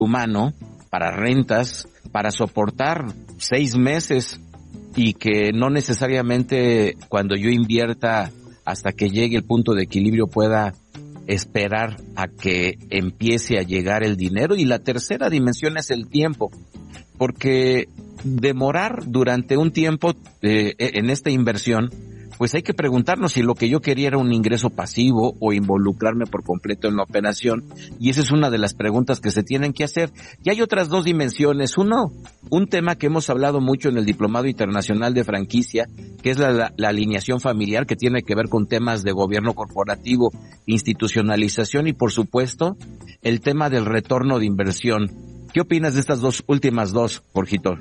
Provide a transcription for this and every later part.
humano para rentas, para soportar 6 meses y que no necesariamente cuando yo invierta hasta que llegue el punto de equilibrio pueda esperar a que empiece a llegar el dinero. Y la tercera dimensión es el tiempo, porque demorar durante un tiempo en esta inversión, pues hay que preguntarnos si lo que yo quería era un ingreso pasivo o involucrarme por completo en la operación, y esa es una de las preguntas que se tienen que hacer. Y hay otras dos dimensiones. Uno, un tema que hemos hablado mucho en el Diplomado Internacional de Franquicia, que es la alineación familiar, que tiene que ver con temas de gobierno corporativo, institucionalización y, por supuesto, el tema del retorno de inversión. ¿Qué opinas de estas últimas dos, Jorgito?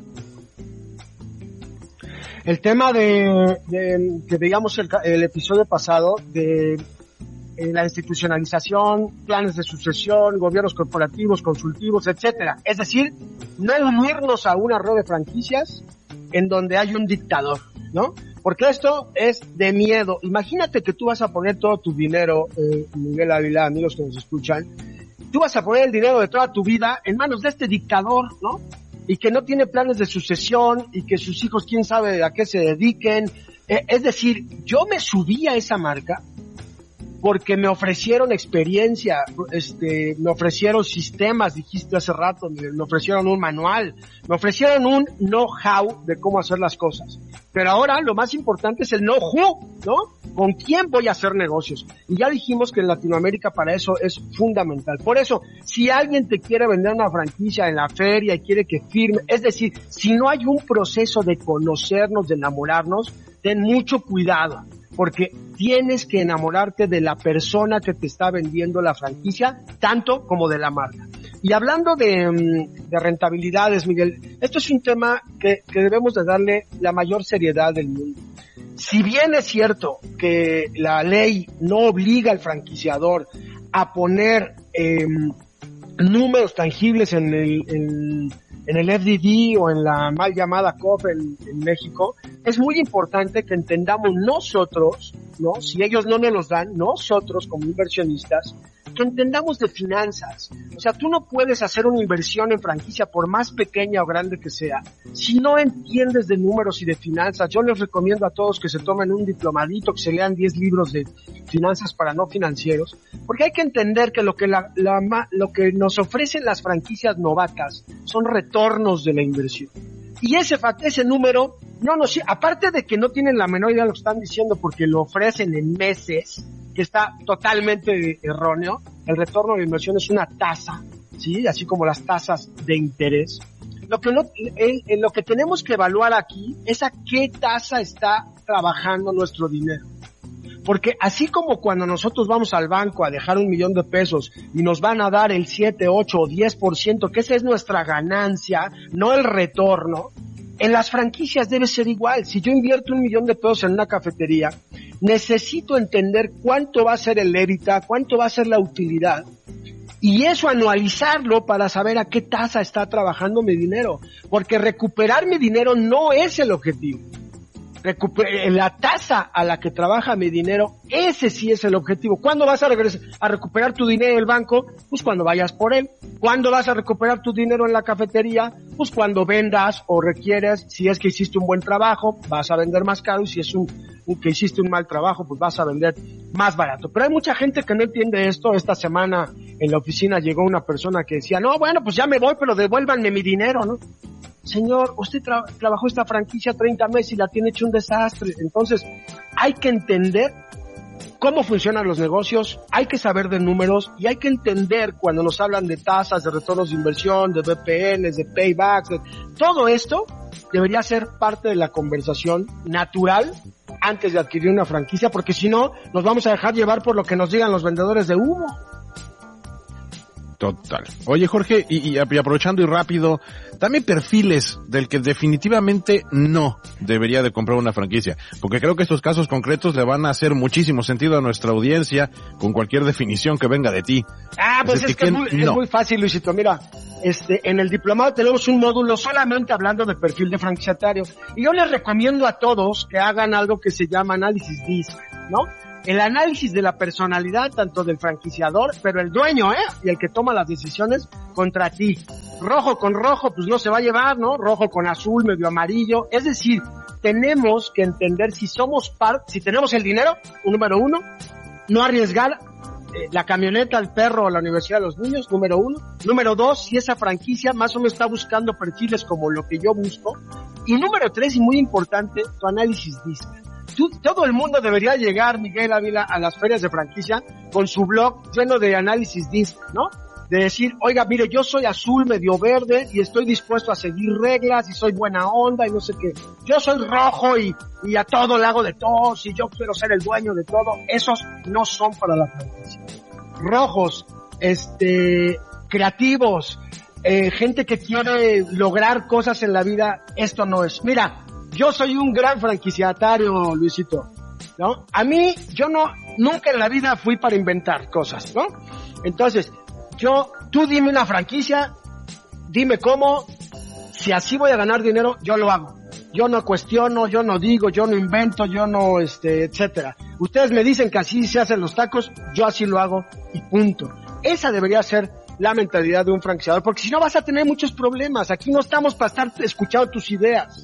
El tema que veíamos el episodio pasado de la institucionalización, planes de sucesión, gobiernos corporativos, consultivos, etcétera. Es decir, no unirnos a una red de franquicias en donde hay un dictador, ¿no? Porque esto es de miedo. Imagínate que tú vas a poner todo tu dinero, Miguel Ávila, amigos que nos escuchan, tú vas a poner el dinero de toda tu vida en manos de este dictador, ¿no? Y que no tiene planes de sucesión y que sus hijos quién sabe a qué se dediquen. Es decir, yo me subí a esa marca porque me ofrecieron experiencia, me ofrecieron sistemas, dijiste hace rato, me ofrecieron un manual, me ofrecieron un know-how de cómo hacer las cosas. Pero ahora lo más importante es el know-who, ¿no? ¿Con quién voy a hacer negocios? Y ya dijimos que en Latinoamérica para eso es fundamental. Por eso, si alguien te quiere vender una franquicia en la feria y quiere que firme, es decir, si no hay un proceso de conocernos, de enamorarnos, ten mucho cuidado, porque tienes que enamorarte de la persona que te está vendiendo la franquicia, tanto como de la marca. Y hablando de rentabilidades, Miguel, esto es un tema que debemos de darle la mayor seriedad del mundo. Si bien es cierto que la ley no obliga al franquiciador a poner números tangibles en el FDD o en la mal llamada COF en México, es muy importante que entendamos nosotros, ¿no? Si ellos no nos los dan, nosotros como inversionistas, que entendamos de finanzas. O sea, tú no puedes hacer una inversión en franquicia por más pequeña o grande que sea, si no entiendes de números y de finanzas. Yo les recomiendo a todos que se tomen un diplomadito, que se lean 10 libros de finanzas para no financieros, porque hay que entender que lo que nos ofrecen las franquicias novatas son retornos de la inversión. Y ese número, aparte de que no tienen la menor idea de lo que están diciendo porque lo ofrecen en meses, que está totalmente erróneo. El retorno de inversión es una tasa, ¿sí? Así como las tasas de interés. Lo que tenemos que evaluar aquí es a qué tasa está trabajando nuestro dinero. Porque así como cuando nosotros vamos al banco a dejar $1,000,000 y nos van a dar el 7, 8 o 10%, que esa es nuestra ganancia, no el retorno, en las franquicias debe ser igual. Si yo invierto $1,000,000 en una cafetería, necesito entender cuánto va a ser el EBITDA, cuánto va a ser la utilidad, y eso anualizarlo para saber a qué tasa está trabajando mi dinero, porque recuperar mi dinero no es el objetivo. La tasa a la que trabaja mi dinero, ese sí es el objetivo. ¿Cuándo vas a recuperar tu dinero en el banco? Pues cuando vayas por él. ¿Cuándo vas a recuperar tu dinero en la cafetería? Pues cuando vendas o requieres. Si es que hiciste un buen trabajo, vas a vender más caro, y si es que hiciste un mal trabajo, pues vas a vender más barato. Pero hay mucha gente que no entiende esto. Esta semana en la oficina llegó una persona que decía, no, bueno, pues ya me voy, pero devuélvanme mi dinero, ¿no? Señor, usted trabajó esta franquicia 30 meses y la tiene hecho un desastre. Entonces, hay que entender cómo funcionan los negocios, hay que saber de números y hay que entender cuando nos hablan de tasas, de retornos de inversión, de VPNs, de paybacks, todo esto debería ser parte de la conversación natural antes de adquirir una franquicia, porque si no, nos vamos a dejar llevar por lo que nos digan los vendedores de humo. Total. Oye, Jorge, y aprovechando y rápido, dame perfiles del que definitivamente no debería de comprar una franquicia, porque creo que estos casos concretos le van a hacer muchísimo sentido a nuestra audiencia con cualquier definición que venga de ti. Pues es muy fácil, Luisito. Mira, en el diplomado tenemos un módulo solamente hablando de perfil de franquiciatario, y yo les recomiendo a todos que hagan algo que se llama análisis DISC, ¿no? el análisis de la personalidad, tanto del franquiciador, pero el dueño, y el que toma las decisiones contra ti. Rojo con rojo, pues no se va a llevar, ¿no? Rojo con azul, medio amarillo. Es decir, tenemos que entender si somos si tenemos el dinero, número uno, no arriesgar la camioneta, el perro o la universidad de los niños, número uno. Número dos, si esa franquicia más o menos está buscando perfiles como lo que yo busco. Y número tres, y muy importante, tu análisis DISC. Todo el mundo debería llegar, Miguel Ávila, a las ferias de franquicia con su blog lleno de análisis DISC, ¿no? De decir, oiga, mire, yo soy azul, medio verde, y estoy dispuesto a seguir reglas, y soy buena onda, y no sé qué. Yo soy rojo, y a todo le hago de todo, y yo quiero ser el dueño de todo. Esos no son para la franquicia. Rojos, creativos, gente que quiere lograr cosas en la vida, esto no es. Mira, yo soy un gran franquiciatario, Luisito, ¿no? A mí, nunca en la vida fui para inventar cosas, ¿no? Entonces, tú dime una franquicia, dime cómo, si así voy a ganar dinero, yo lo hago. Yo no cuestiono, yo no digo, yo no invento, yo no, etcétera. Ustedes me dicen que así se hacen los tacos, yo así lo hago y punto. Esa debería ser la mentalidad de un franquiciador, porque si no vas a tener muchos problemas. Aquí no estamos para estar escuchando tus ideas.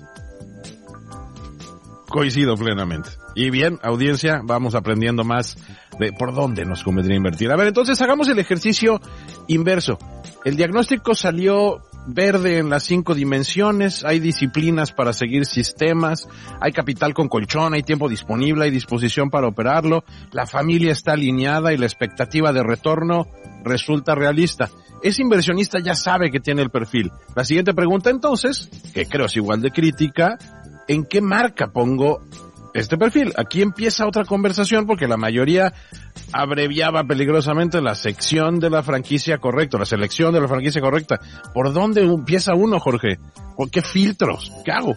Coincido plenamente. Y bien, audiencia, vamos aprendiendo más de por dónde nos convendría invertir. A ver, entonces hagamos el ejercicio inverso. El diagnóstico salió verde en las 5 dimensiones, hay disciplinas para seguir sistemas, hay capital con colchón, hay tiempo disponible, hay disposición para operarlo, la familia está alineada y la expectativa de retorno resulta realista. Ese inversionista ya sabe que tiene el perfil. La siguiente pregunta entonces, que creo es igual de crítica, ¿en qué marca pongo este perfil? Aquí empieza otra conversación porque la mayoría abreviaba peligrosamente la sección de la franquicia correcta, la selección de la franquicia correcta. ¿Por dónde empieza uno, Jorge? ¿Por qué filtros? ¿Qué hago?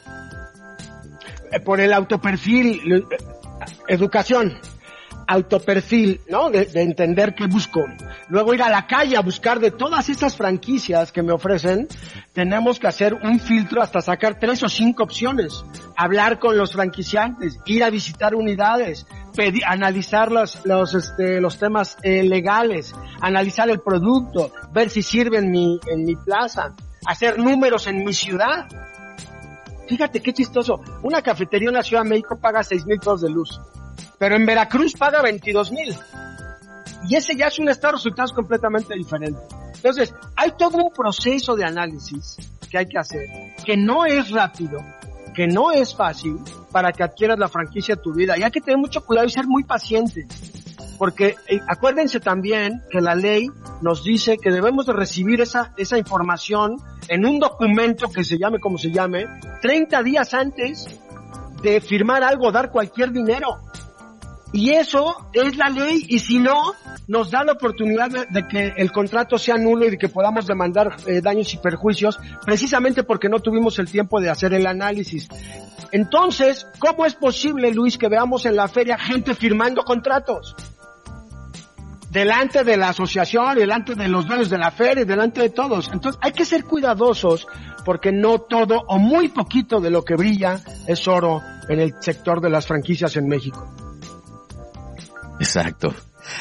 Por el autoperfil, educación, autoperfil, ¿no? De entender qué busco. Luego ir a la calle a buscar de todas estas franquicias que me ofrecen. Tenemos que hacer un filtro hasta sacar 3 o 5 opciones. Hablar con los franquiciantes, ir a visitar unidades, analizar los temas legales, analizar el producto, ver si sirve en mi plaza, hacer números en mi ciudad. Fíjate qué chistoso. Una cafetería en la Ciudad de México paga 6,000 pesos de luz, pero en Veracruz paga 22,000. Y ese ya es un estado de resultados completamente diferente. Entonces, hay todo un proceso de análisis que hay que hacer, que no es rápido, que no es fácil para que adquieras la franquicia de tu vida. Y hay que tener mucho cuidado y ser muy pacientes. Porque acuérdense también que la ley nos dice que debemos de recibir esa información en un documento que se llame como se llame, 30 días antes de firmar algo, dar cualquier dinero. Y eso es la ley, y si no, nos da la oportunidad de que el contrato sea nulo y de que podamos demandar daños y perjuicios, precisamente porque no tuvimos el tiempo de hacer el análisis. Entonces, ¿cómo es posible, Luis, que veamos en la feria gente firmando contratos? Delante de la asociación, delante de los dueños de la feria, delante de todos. Entonces, hay que ser cuidadosos, porque no todo o muy poquito de lo que brilla es oro en el sector de las franquicias en México. Exacto.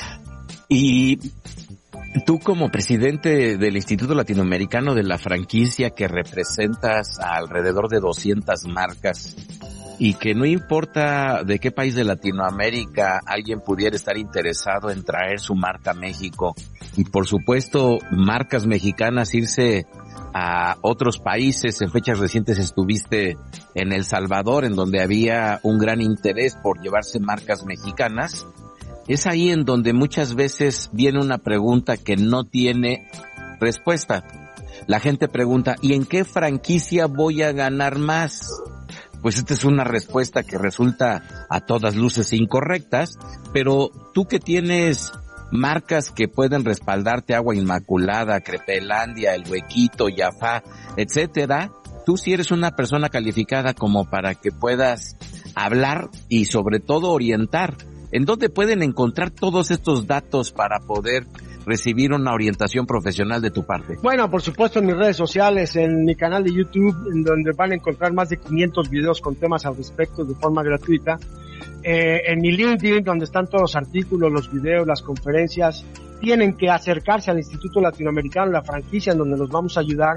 Y tú, como presidente del Instituto Latinoamericano de la Franquicia, que representas a alrededor de 200 marcas, y que no importa de qué país de Latinoamérica alguien pudiera estar interesado en traer su marca a México, y por supuesto marcas mexicanas irse a otros países. En fechas recientes estuviste en El Salvador, en donde había un gran interés por llevarse marcas mexicanas. Es ahí en donde muchas veces viene una pregunta que no tiene respuesta. La gente pregunta, ¿y en qué franquicia voy a ganar más? Pues esta es una respuesta que resulta a todas luces incorrectas, pero tú que tienes marcas que pueden respaldarte, Agua Inmaculada, Crepelandia, El Huequito, Jaffa, etcétera, tú sí eres una persona calificada como para que puedas hablar y sobre todo orientar. ¿En dónde pueden encontrar todos estos datos para poder recibir una orientación profesional de tu parte? Bueno, por supuesto en mis redes sociales, en mi canal de YouTube, en donde van a encontrar más de 500 videos con temas al respecto de forma gratuita. en mi LinkedIn, donde están todos los artículos, los videos, las conferencias. Tienen que acercarse al Instituto Latinoamericano, la franquicia en donde los vamos a ayudar